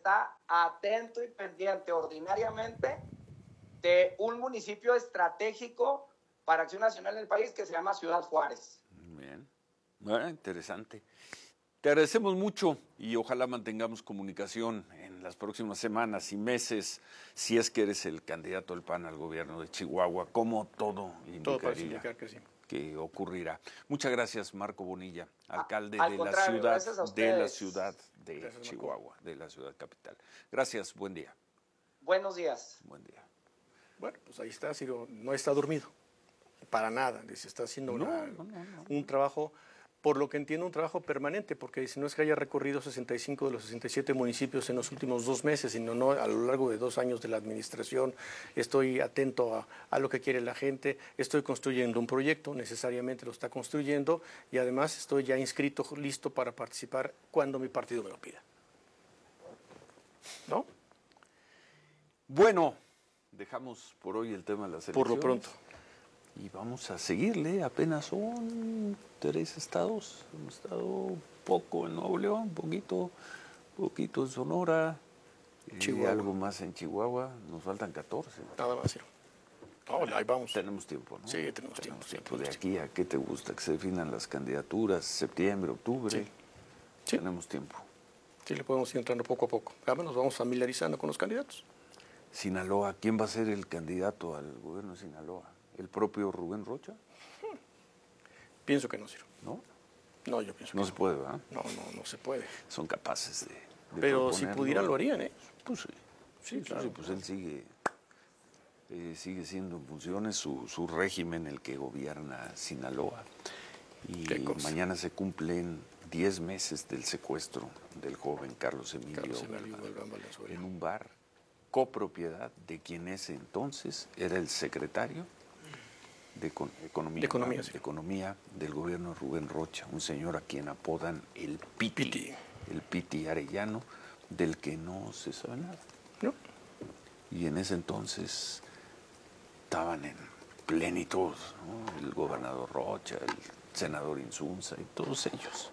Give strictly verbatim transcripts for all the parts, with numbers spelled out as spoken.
está atento y pendiente ordinariamente de un municipio estratégico para Acción Nacional en el país que se llama Ciudad Juárez. Bien, bueno, interesante. Te agradecemos mucho y ojalá mantengamos comunicación en las próximas semanas y meses, si es que eres el candidato del P A N al gobierno de Chihuahua, como todo indicaría que, sí. que ocurrirá. Muchas gracias, Marco Bonilla, alcalde Al de la contrario, ciudad de la ciudad de gracias, Chihuahua, Marco. De la ciudad capital. Gracias, buen día. Buenos días. Buen día. Bueno, pues ahí está, Ciro, no está dormido, para nada, dice, está haciendo no, una, no, no, no. un trabajo, por lo que entiendo, un trabajo permanente, porque dice, no es que haya recorrido sesenta y cinco de los sesenta y siete municipios en los últimos dos meses, sino no, a lo largo de dos años de la administración, estoy atento a, a lo que quiere la gente, estoy construyendo un proyecto, necesariamente lo está construyendo, y además estoy ya inscrito, listo para participar cuando mi partido me lo pida. ¿No? Bueno, dejamos por hoy el tema de las elecciones. Por lo pronto. Y vamos a seguirle, apenas son tres estados, hemos estado poco en Nuevo León, poquito, poquito en Sonora, y algo más en Chihuahua, nos faltan catorce. Nada más, sí. No, ahí vamos. Tenemos tiempo, ¿no? Sí, tenemos, tenemos tiempo. tiempo. De aquí a qué te gusta, que se definan las candidaturas, septiembre, octubre, sí. Sí. Tenemos tiempo. Sí, le podemos ir entrando poco a poco. Además nos vamos familiarizando con los candidatos. Sinaloa, ¿quién va a ser el candidato al gobierno de Sinaloa? ¿El propio Rubén Rocha? Hmm. Pienso que no, Ciro. ¿No? No, yo pienso que no. No se puede, ¿verdad? No, no, no se puede. Son capaces de, de Pero si pudieran lo harían, ¿eh? Pues sí. Sí, sí, claro, sí pues claro. Él sigue, eh, sigue siendo en funciones su, su régimen, el que gobierna Sinaloa. Y mañana se cumplen diez meses del secuestro del joven Carlos Emilio, Carlos Emilio Valenzuela, en un bar copropiedad de quien ese entonces era el secretario de Economía, de economía, sí. de economía del gobierno Rubén Rocha, un señor a quien apodan el Piti, Piti. el Piti Arellano, del que no se sabe nada. No. Y en ese entonces estaban en plenitud, ¿no? El gobernador Rocha, el senador Insunza y todos ellos.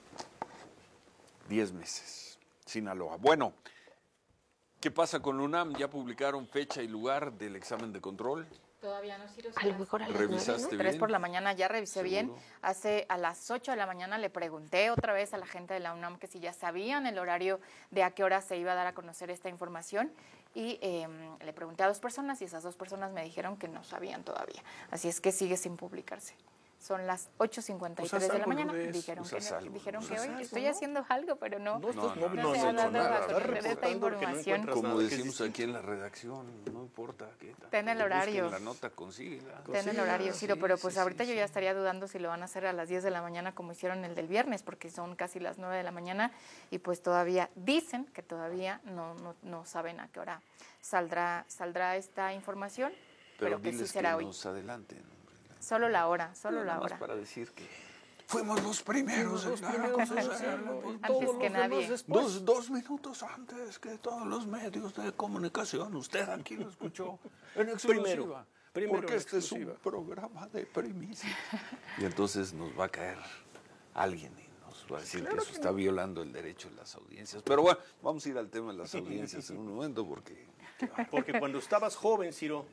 Diez meses, Sinaloa. Bueno, ¿qué pasa con la UNAM? ¿Ya publicaron fecha y lugar del examen de control? Todavía no, Ciro. A lo mejor a las ¿Revisaste nueve, ¿no? bien? Tres por la mañana, ya revisé ¿Seguro? bien. Hace a las ocho de la mañana le pregunté otra vez a la gente de la UNAM que si ya sabían el horario de a qué hora se iba a dar a conocer esta información. Y eh, le pregunté a dos personas y esas dos personas me dijeron que no sabían todavía. Así es que sigue sin publicarse. Son las ocho cincuenta y tres de la mañana. Dijeron que, no, dijeron que hoy algo, estoy ¿no? haciendo algo, pero no, no, no, no, no, no se no ha dado nada. a conocer esta información. No Como decimos aquí en la redacción, no importa. ¿Qué tal? Ten el horario. La nota, consíguela. Ten el horario, Ciro, sí, pero pues sí, ahorita sí, yo sí. ya estaría dudando si lo van a hacer a las diez de la mañana como hicieron el del viernes, porque son casi las nueve de la mañana y pues todavía dicen que todavía no, no, no saben a qué hora saldrá, saldrá esta información, pero, pero que sí será que hoy. Nos adelanten. Solo la hora, solo no, la hora. Para decir que fuimos los primeros, los en primeros en hacerlo, antes que nadie. Dos, dos minutos antes que todos los medios de comunicación. Usted aquí lo escuchó en exclusiva. Primero, primero porque en este exclusiva. es un programa de primicias. Y entonces nos va a caer alguien y nos va a decir claro que eso que está no. violando el derecho de las audiencias. Pero bueno, vamos a ir al tema de las audiencias en un momento porque... Porque cuando estabas joven, Ciro...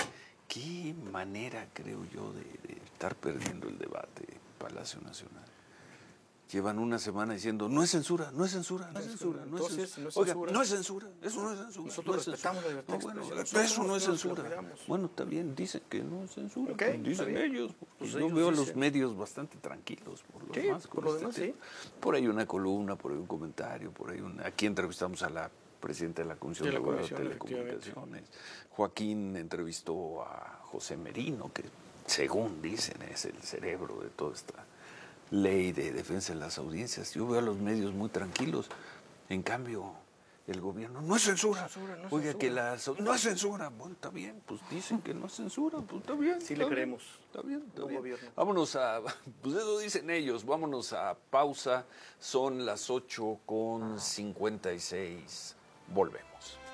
Qué manera, creo yo, de, de estar perdiendo el debate en Palacio Nacional. Llevan una semana diciendo, no es censura, no es censura, no es censura, no es Entonces, censura. no es Oiga, censura. no es censura, eso no es censura. Nosotros no es respetamos censura. la libertad no, de bueno, expresión. eso no es Nosotros censura. nos Bueno, está bien, dicen que no es censura. Okay, dicen ellos. Pues yo ellos veo a dicen. los medios bastante tranquilos por lo Sí, demás. por lo este demás, tema. sí. Por ahí una columna, por ahí un comentario, por ahí una... Aquí entrevistamos a la presidenta de la Comisión de la de Comisión, Telecomunicaciones. Joaquín entrevistó a José Merino, que según dicen es el cerebro de toda esta ley de defensa de las audiencias. Yo veo a los medios muy tranquilos. En cambio, el gobierno no es censura. censura no es Oiga, censura. que la no es censura. Bueno, está bien, pues dicen que no es censura, pues está bien. Sí está le bien, creemos. Está bien, está No bien. gobierno. Vámonos a, pues eso dicen ellos, vámonos a pausa. Son las ocho con cincuenta y seis. Volvemos.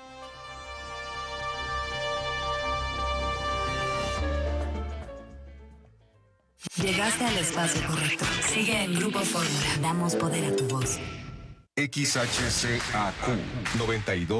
Llegaste al espacio correcto. Sigue en Grupo Fórmula. Damos poder a tu voz. X H C A Q noventa y dos.